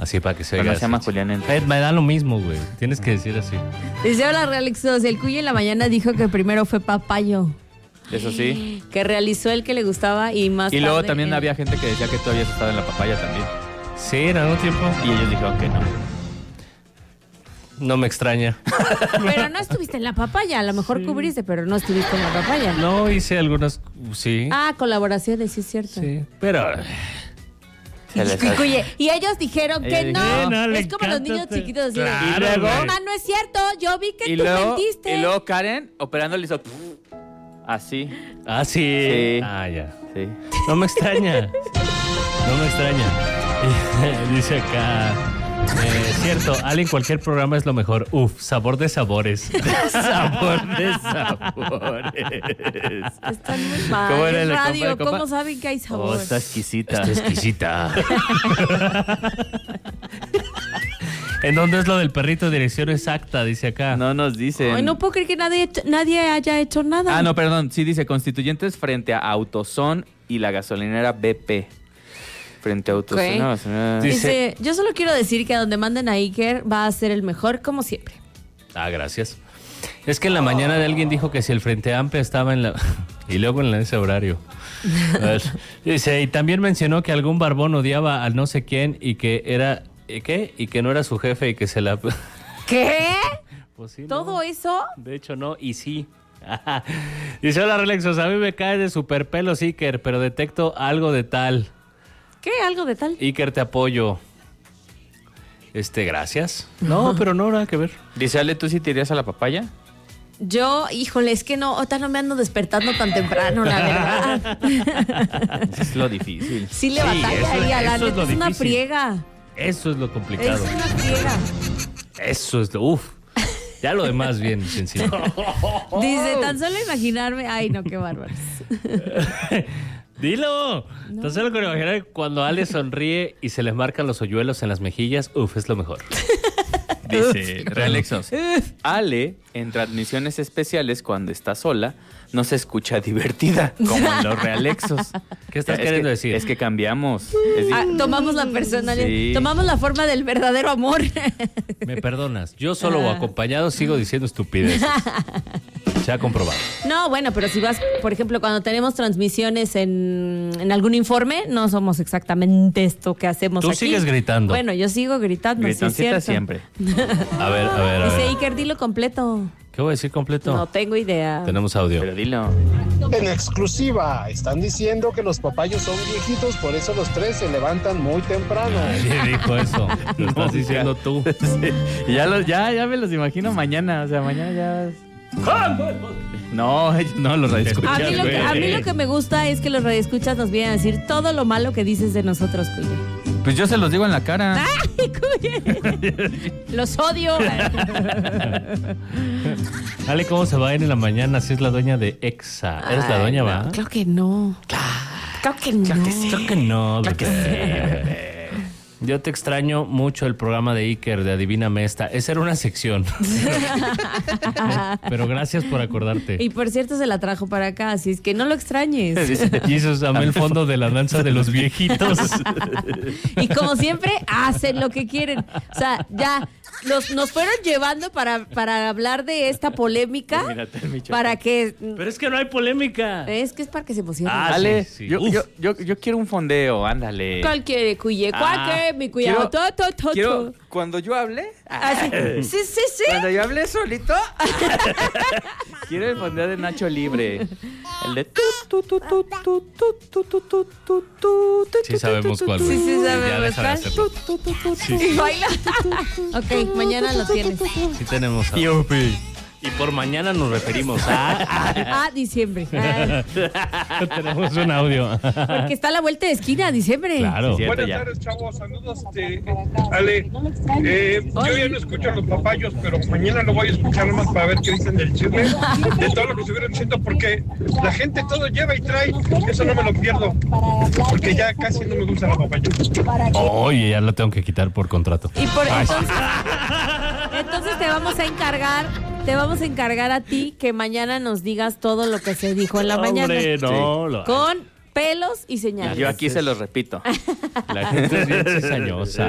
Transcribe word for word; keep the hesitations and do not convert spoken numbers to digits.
Así para que se Pero oiga. no se llama así. Julián en... Eh, me da lo mismo, güey. Tienes que decir así. Dice, hola, Realixos. El Cuyo en la mañana dijo que primero fue Papayo. Eso sí. Que realizó el que le gustaba y más Y luego tarde también el... había gente que decía que tú habías estado en la papaya también. Sí, en algún tiempo. Y ellos dijeron que no. No me extraña. Pero no estuviste en la papaya. A lo mejor Sí. cubriste, pero no estuviste en la papaya. No, hice algunas, sí. Ah, colaboraciones, sí es cierto. Sí, pero... Se les Y, hace- Cuye, y ellos dijeron que Eh, no. sí, no, le Es como los encanta niños te- chiquitos. Así de, Claro, Y luego- güey. mamá, no es cierto. Yo vi que Y tú luego, mentiste. y luego Karen operando le hizo... Así. Ah, sí. Sí. Ah, ya. Sí. No me extraña. No me extraña. Dice acá... Eh, cierto, Ale en cualquier programa es lo mejor. Uf, sabor de sabores. Sabor de sabores. Están muy mal. ¿Cómo era Es el de compa, radio. de compa? ¿Cómo saben que hay sabor? Oh, está exquisita. Está exquisita. ¿En dónde es lo del perrito? Dirección exacta, dice acá. No nos dicen. Ay, no puedo creer que nadie, nadie haya hecho nada. Ah, no, perdón. Sí dice constituyentes frente a Autoson y la gasolinera B P. Frente a Autoson. Ok. la gasolinera- Sí. Dice, yo solo quiero decir que a donde manden a Iker va a ser el mejor, como siempre. Ah, gracias. Es que en la mañana de alguien dijo que si el Frente Amplio estaba en la... y luego en ese horario. A ver, dice, y también mencionó que algún barbón odiaba al no sé quién y que era... ¿y qué? Y que no era su jefe y que se la... ¿Qué? Pues sí, no. ¿Todo eso? De hecho, no, y sí. Dice, hola, Relexos, a mí me cae de super pelos Iker, pero detecto algo de tal. ¿Qué? ¿Algo de tal? Iker, te apoyo. Este, gracias. No, pero no, nada que ver. Dice, Ale, ¿tú sí te irías a la papaya? Yo, híjole, es que no, ahorita no me ando despertando tan temprano, la verdad. Eso es lo difícil. Sí le Sí, batalla eso- ahí a la eso es neta, lo es una difícil. friega. Eso es lo complicado. Es una friega. Eso es lo... Uf. Ya lo demás bien sencillo. Dice, tan solo imaginarme. Ay, no, qué bárbaros. Dilo. Tan solo con imaginar cuando Ale sonríe y se les marcan los hoyuelos en las mejillas, uf, es lo mejor. Dice, Realexos. Ale, en transmisiones especiales, cuando está sola, no se escucha divertida, como en los Realexos. ¿Qué estás Es queriendo que- decir? Es que cambiamos. Es di- Ah, tomamos la personalidad, Sí. tomamos la forma del verdadero amor. Me perdonas. Yo solo o Ah. acompañado sigo diciendo estupideces. Se ha comprobado. No, bueno, pero si vas, por ejemplo, cuando tenemos transmisiones en, en algún informe, no somos exactamente esto que hacemos Tú aquí. sigues gritando. Bueno, yo sigo gritando, sí es Gritoncita cierto. siempre. A ver, a ver, a Dice ver. Iker, dilo completo. ¿Qué voy a decir completo? No tengo idea. Tenemos audio. Pero dilo. En exclusiva, están diciendo que los papayos son viejitos, por eso los tres se levantan muy temprano. Nadie dijo eso. Lo estás diciendo tú. Sí. Y ya, los, ya, ya me los imagino mañana. O sea, mañana ya. No, ellos no los radioescuchas. A mí, lo que, a mí lo que me gusta es que los radioescuchas nos vienen a decir todo lo malo que dices de nosotros, Cuye. Pues yo se los digo en la cara. ¡Ay, Cuye! Los odio. Ale, ¿cómo se va a ir en la mañana si es la dueña de Exa? ¿Eres la Ay, dueña, no, va? Claro que no. Claro que no. Creo que no. bebé. Yo te extraño mucho el programa de Iker de Adivíname esta. Esa era una sección. Pero gracias por acordarte. Y por cierto se la trajo para acá, así es que no lo extrañes. Y eso es dame el fondo de la danza de los viejitos. Y como siempre, hacen lo que quieren. O sea, ya los, nos fueron llevando para, para hablar de esta polémica. Mírate, mi choco. Para que... Pero es que no hay polémica. Es que es para que se emocionen. Ah, Ale, sí, sí. Yo, Uf. yo, yo, yo quiero un fondeo, ándale. ¿Cuál quiere, Cuye? ¿Cuál Ah, quiere, mi cuidado? quiero- To, to, to, Quiero, to. cuando yo hable, Ah, sí. sí, sí, sí. cuando yo hable solito, quiero el fondeo de Nacho Libre. El de tu, tu, tu, tu, tu, tu, tu, tu, tu, tu, tu, Sí sabemos cuál. Sí, güey. sí Ya sabemos deja de cuál. hacerlo. Y baila. Ok, mañana lo tienes. Sí tenemos. Y por mañana nos referimos a... Ah, diciembre. Ah, tenemos un audio. porque está a la vuelta de esquina, diciembre. Claro. Cierto, Buenas ya. tardes, chavos. Saludos, este, Ale. Eh, yo ya no escucho a los papayos, pero mañana lo voy a escuchar nomás para ver qué dicen del chisme, de todo lo que estuvieron diciendo, porque la gente todo lleva y trae. Eso no me lo pierdo, porque ya casi no me gusta la papaya. Oye, ya lo tengo que quitar por contrato. Y por entonces, entonces te vamos a encargar, te vamos a encargar a ti que mañana nos digas todo lo que se dijo en la mañana. Hombre, no. Lo... Con pelos y señales. Yo aquí se los repito. La gente es bien cizañosa.